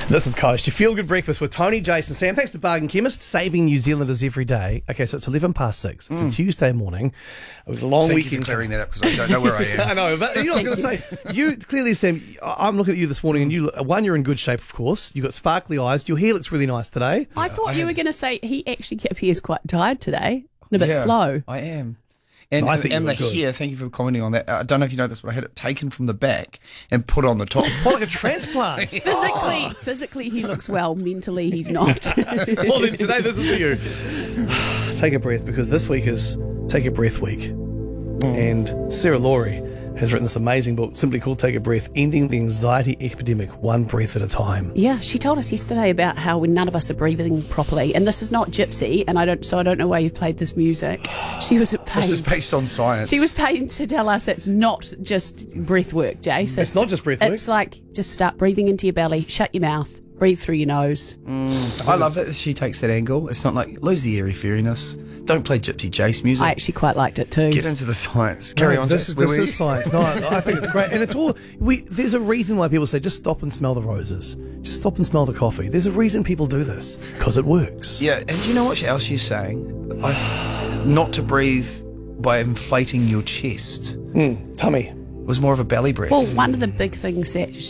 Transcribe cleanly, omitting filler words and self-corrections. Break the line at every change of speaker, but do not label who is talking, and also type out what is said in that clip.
This is Coast, your feel-good breakfast with Tony, Jason, Sam. Thanks to Bargain Chemist, saving New Zealanders every day. Okay, so it's 11 past 6. It's a Tuesday morning. We've got a long
Thank
weekend.
you for clearing that up because I don't know where I am.
I know, but you know what I was going to say? You, clearly, Sam, I'm looking at you this morning and you're in good shape, of course. You've got sparkly eyes. Your hair looks really nice today.
I thought you were going to say he actually appears quite tired today and a bit slow.
I am. And,
I think
and
you
the
look good.
hair, thank you for commenting on that. I don't know if you know this, but I had it taken from the back and put on the top.
What, like a transplant?
Physically, he looks well. Mentally, he's not.
Well, then today, this is for you. Take a breath, because this week is Take a Breath Week. And Sarah Laurie has written this amazing book simply called Take a Breath, Ending the Anxiety Epidemic One Breath at a Time.
Yeah, she told us yesterday about how none of us are breathing properly, and this is not Gypsy, and I don't know why you've played this music. She was paid.
This is based on science.
She was paid to tell us it's not just breath work, Jace.
It's not just breath work.
It's like just start breathing into your belly, shut your mouth, breathe through your nose.
I love it that she takes that angle. It's not like, lose the airy fairiness. Don't play Gypsy Jace music.
I actually quite liked it too.
Get into the science. Carry on.
This
Jess, where we-
is science. No, I think it's great. And it's all, there's a reason why people say just stop and smell the roses. Just stop and smell the coffee. There's a reason people do this. Because it works.
Yeah, and do you know what else she's saying? Not to breathe by inflating your chest.
Tummy.
It was more of a belly breath.
Well, one of the big things that